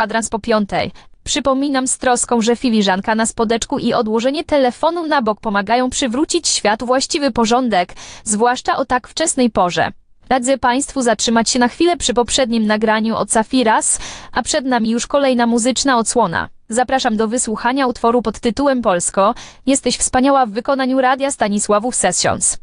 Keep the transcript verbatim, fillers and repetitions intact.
kwadrans po piątej. Przypominam z troską, że filiżanka na spodeczku i odłożenie telefonu na bok pomagają przywrócić światu właściwy porządek, zwłaszcza o tak wczesnej porze. Radzę Państwu zatrzymać się na chwilę przy poprzednim nagraniu od Safiras, a przed nami już kolejna muzyczna odsłona. Zapraszam do wysłuchania utworu pod tytułem Polsko. Jesteś wspaniała w wykonaniu Radia Stanisławów Sessions.